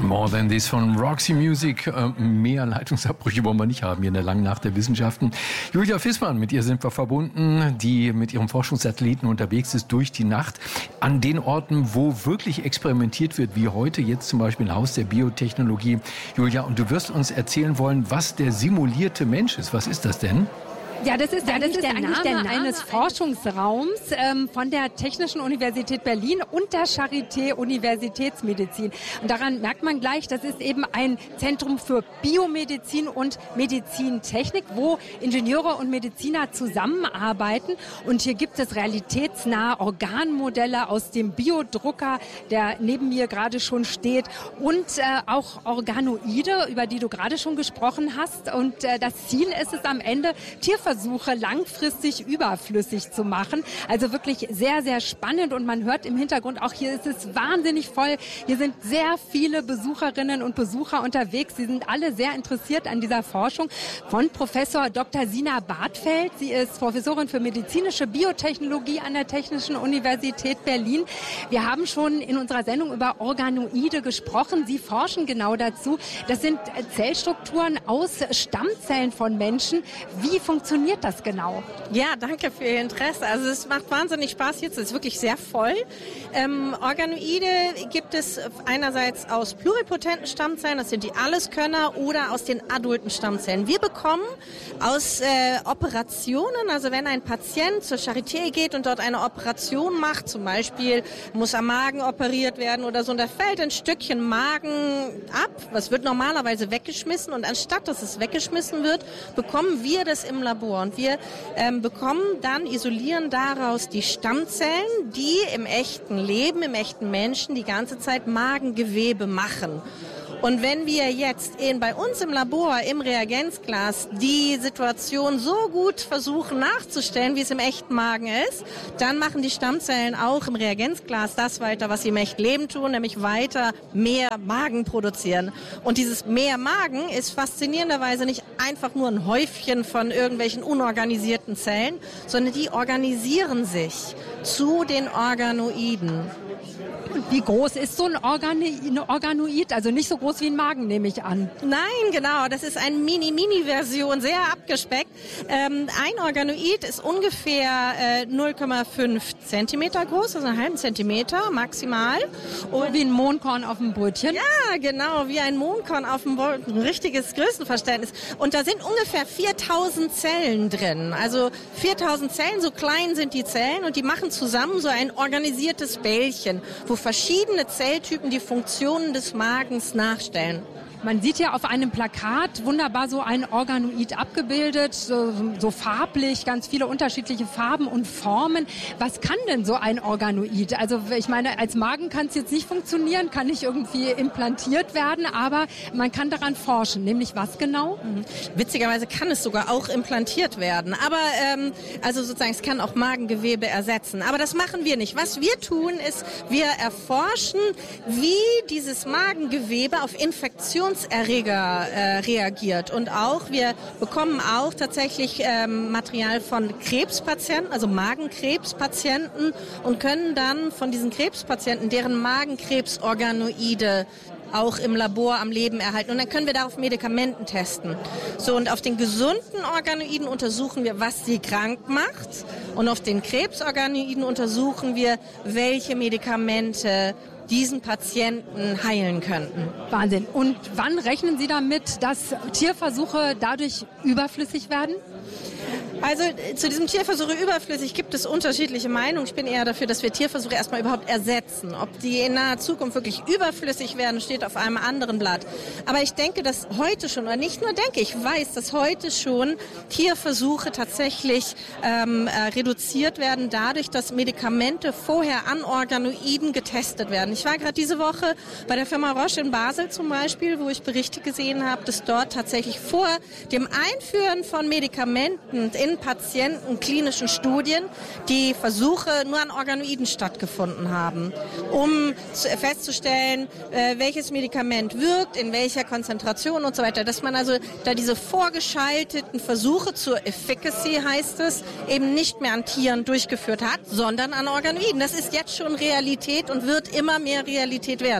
More Than This von Roxy Music. Mehr Leitungsabbrüche wollen wir nicht haben hier in der langen Nacht der Wissenschaften. Julia Fissmann, mit ihr sind wir verbunden, die mit ihrem Forschungssatelliten unterwegs ist durch die Nacht an den Orten, wo wirklich experimentiert wird, wie heute jetzt zum Beispiel im Haus der Biotechnologie. Julia, und du wirst uns erzählen wollen, was der simulierte Mensch ist. Was ist das denn? Ja, das ist der Name eines Forschungsraums von der Technischen Universität Berlin und der Charité Universitätsmedizin. Und daran merkt man gleich, das ist eben ein Zentrum für Biomedizin und Medizintechnik, wo Ingenieure und Mediziner zusammenarbeiten. Und hier gibt es realitätsnahe Organmodelle aus dem Biodrucker, der neben mir gerade schon steht, und auch Organoide, über die du gerade schon gesprochen hast. Und das Ziel ist es am Ende, Tierversuche langfristig überflüssig zu machen. Also wirklich sehr, sehr spannend, und man hört im Hintergrund auch, hier ist es wahnsinnig voll. Hier sind sehr viele Besucherinnen und Besucher unterwegs. Sie sind alle sehr interessiert an dieser Forschung von Professor Dr. Sina Bartfeld. Sie ist Professorin für medizinische Biotechnologie an der Technischen Universität Berlin. Wir haben schon in unserer Sendung über Organoide gesprochen. Sie forschen genau dazu. Das sind Zellstrukturen aus Stammzellen von Menschen. Wie funktioniert das genau? Ja, danke für Ihr Interesse. Also es macht wahnsinnig Spaß jetzt. Es ist wirklich sehr voll. Organoide gibt es einerseits aus pluripotenten Stammzellen, das sind die Alleskönner, oder aus den adulten Stammzellen. Wir bekommen aus Operationen, also wenn ein Patient zur Charité geht und dort eine Operation macht, zum Beispiel muss am Magen operiert werden oder so, und da fällt ein Stückchen Magen ab, was wird normalerweise weggeschmissen, und anstatt dass es weggeschmissen wird, bekommen wir das im Labor. Und wir isolieren daraus die Stammzellen, die im echten Leben, im echten Menschen die ganze Zeit Magengewebe machen. Und wenn wir jetzt bei uns im Labor, im Reagenzglas, die Situation so gut versuchen nachzustellen, wie es im echten Magen ist, dann machen die Stammzellen auch im Reagenzglas das weiter, was sie im echten Leben tun, nämlich weiter mehr Magen produzieren. Und dieses mehr Magen ist faszinierenderweise nicht einfach nur ein Häufchen von irgendwelchen unorganisierten Zellen, sondern die organisieren sich zu den Organoiden. Wie groß ist so ein Organoid? Also nicht so groß wie ein Magen, nehme ich an. Nein, genau. Das ist eine Mini-Version, sehr abgespeckt. Ein Organoid ist ungefähr 0,5 Zentimeter groß, also einen halben Zentimeter maximal. Und wie ein Mohnkorn auf dem Brötchen? Ja, genau, wie ein Mohnkorn auf dem Brötchen. Ein richtiges Größenverständnis. Und da sind ungefähr 4000 Zellen drin. Also 4000 Zellen, so klein sind die Zellen, und die machen zusammen so ein organisiertes Bällchen, wo verschiedene Zelltypen die Funktionen des Magens nachstellen. Man sieht ja auf einem Plakat wunderbar so ein Organoid abgebildet, so farblich, ganz viele unterschiedliche Farben und Formen. Was kann denn so ein Organoid? Also ich meine, als Magen kann es jetzt nicht funktionieren, kann nicht irgendwie implantiert werden, aber man kann daran forschen. Nämlich was genau? Witzigerweise kann es sogar auch implantiert werden. Aber also sozusagen, es kann auch Magengewebe ersetzen. Aber das machen wir nicht. Was wir tun, ist, wir erforschen, wie dieses Magengewebe auf Infektionserreger reagiert. Und auch, wir bekommen auch tatsächlich Material von Krebspatienten, also Magenkrebspatienten, und können dann von diesen Krebspatienten deren Magenkrebsorganoide auch im Labor am Leben erhalten. Und dann können wir darauf Medikamenten testen. So, und auf den gesunden Organoiden untersuchen wir, was sie krank macht. Und auf den Krebsorganoiden untersuchen wir, welche Medikamente diesen Patienten heilen könnten. Wahnsinn. Und wann rechnen Sie damit, dass Tierversuche dadurch überflüssig werden? Also zu diesem Tierversuche überflüssig gibt es unterschiedliche Meinungen. Ich bin eher dafür, dass wir Tierversuche erstmal überhaupt ersetzen. Ob die in naher Zukunft wirklich überflüssig werden, steht auf einem anderen Blatt. Aber ich denke, dass heute schon, oder nicht nur denke, ich weiß, dass heute schon Tierversuche tatsächlich reduziert werden, dadurch, dass Medikamente vorher an Organoiden getestet werden. Ich war gerade diese Woche bei der Firma Roche in Basel zum Beispiel, wo ich Berichte gesehen habe, dass dort tatsächlich vor dem Einführen von Medikamenten in Patienten klinischen Studien die Versuche nur an Organoiden stattgefunden haben, um festzustellen, welches Medikament wirkt, in welcher Konzentration und so weiter. Dass man also da diese vorgeschalteten Versuche zur Efficacy, heißt es, eben nicht mehr an Tieren durchgeführt hat, sondern an Organoiden. Das ist jetzt schon Realität und wird immer mehr Realität werden.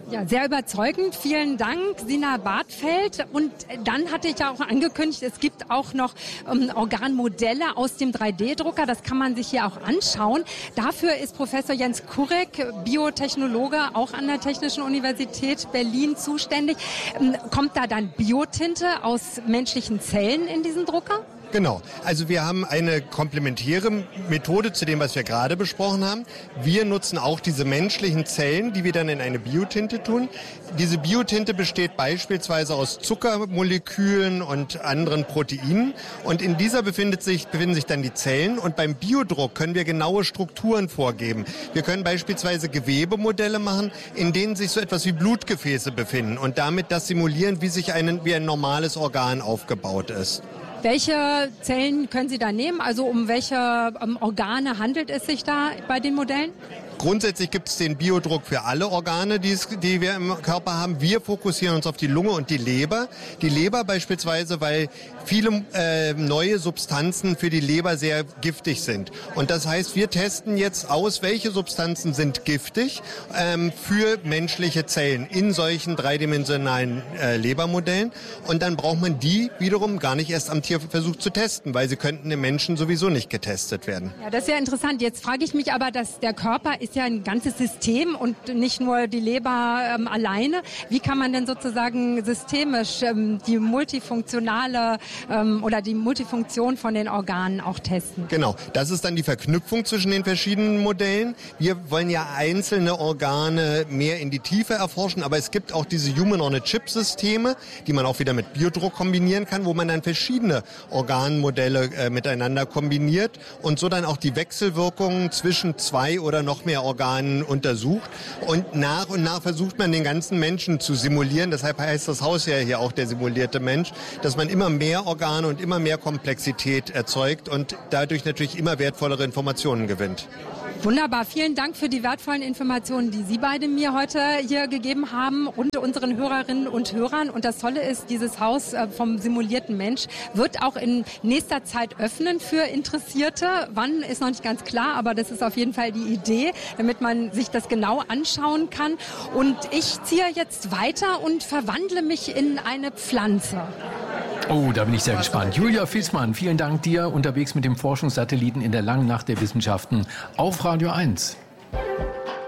Ja, sehr überzeugend. Vielen Dank, Sina Bartfeld. Und dann hatte ich ja auch angekündigt, es gibt auch noch Organmodelle aus dem 3D-Drucker. Das kann man sich hier auch anschauen. Dafür ist Professor Jens Kurek, Biotechnologe, auch an der Technischen Universität Berlin zuständig. Kommt da dann Biotinte aus menschlichen Zellen in diesen Drucker? Genau. Also wir haben eine komplementäre Methode zu dem, was wir gerade besprochen haben. Wir nutzen auch diese menschlichen Zellen, die wir dann in eine Biotinte tun. Diese Biotinte besteht beispielsweise aus Zuckermolekülen und anderen Proteinen. Und in dieser befinden sich dann die Zellen. Und beim Biodruck können wir genaue Strukturen vorgeben. Wir können beispielsweise Gewebemodelle machen, in denen sich so etwas wie Blutgefäße befinden und damit das simulieren, wie ein normales Organ aufgebaut ist. Welche Zellen können Sie da nehmen? Also um welche Organe handelt es sich da bei den Modellen? Grundsätzlich gibt es den Biodruck für alle Organe, die wir im Körper haben. Wir fokussieren uns auf die Lunge und die Leber. Die Leber beispielsweise, weil viele neue Substanzen für die Leber sehr giftig sind. Und das heißt, wir testen jetzt aus, welche Substanzen sind giftig für menschliche Zellen in solchen dreidimensionalen Lebermodellen. Und dann braucht man die wiederum gar nicht erst am Tierversuch zu testen, weil sie könnten im Menschen sowieso nicht getestet werden. Ja, das ist ja interessant. Jetzt frage ich mich aber, dass der Körper ist ja ein ganzes System und nicht nur die Leber alleine. Wie kann man denn sozusagen systemisch die multifunktionale oder die Multifunktion von den Organen auch testen? Genau, das ist dann die Verknüpfung zwischen den verschiedenen Modellen. Wir wollen ja einzelne Organe mehr in die Tiefe erforschen, aber es gibt auch diese Human-on-a-Chip-Systeme, die man auch wieder mit Biodruck kombinieren kann, wo man dann verschiedene Organmodelle miteinander kombiniert und so dann auch die Wechselwirkungen zwischen zwei oder noch mehr Organen untersucht. Und nach versucht man den ganzen Menschen zu simulieren. Deshalb heißt das Haus ja hier auch der simulierte Mensch, dass man immer mehr Organe und immer mehr Komplexität erzeugt und dadurch natürlich immer wertvollere Informationen gewinnt. Wunderbar. Vielen Dank für die wertvollen Informationen, die Sie beide mir heute hier gegeben haben und unseren Hörerinnen und Hörern. Und das Tolle ist, dieses Haus vom simulierten Mensch wird auch in nächster Zeit öffnen für Interessierte. Wann ist noch nicht ganz klar, aber das ist auf jeden Fall die Idee, damit man sich das genau anschauen kann. Und ich ziehe jetzt weiter und verwandle mich in eine Pflanze. Oh, da bin ich sehr gespannt. Julia Fißmann, vielen Dank dir. Unterwegs mit dem Forschungssatelliten in der langen Nacht der Wissenschaften auf Radio 1.